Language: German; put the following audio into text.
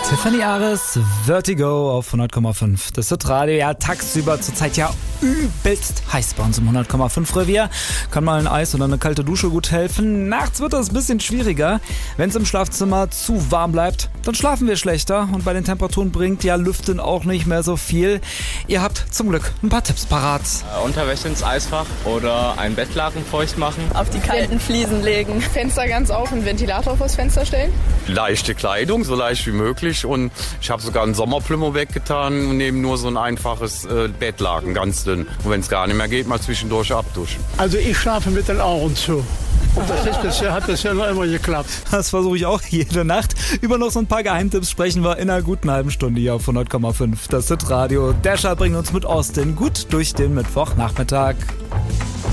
Tiffany Ares, Vertigo auf 100,5. Das ist Radio, ja, tagsüber zurzeit ja übelst heiß bei uns im 100,5 Revier. Kann mal ein Eis oder eine kalte Dusche gut helfen. Nachts wird das ein bisschen schwieriger. Wenn es im Schlafzimmer zu warm bleibt, dann schlafen wir schlechter. Und bei den Temperaturen bringt ja Lüften auch nicht mehr so viel. Ihr habt zum Glück ein paar Tipps parat. Unterwäsche ins Eisfach oder ein Bettlaken feucht machen. Auf die kalten Fliesen legen. Fenster ganz auf, einen Ventilator vors Fenster stellen. Leichte Kleidung, so leicht wie möglich. Und ich habe sogar einen Sommerplümo weggetan und nehme nur so ein einfaches Bettlaken, ganz dünn. Und wenn es gar nicht mehr geht, mal zwischendurch abduschen. Also ich schlafe mit den Augen zu. Und hat bisher noch immer geklappt. Das versuche ich auch jede Nacht. Über noch so ein paar Geheimtipps sprechen wir in einer guten halben Stunde hier auf 100,5. Das ist Radio. Der Schall bringt uns mit Austin gut durch den Mittwochnachmittag.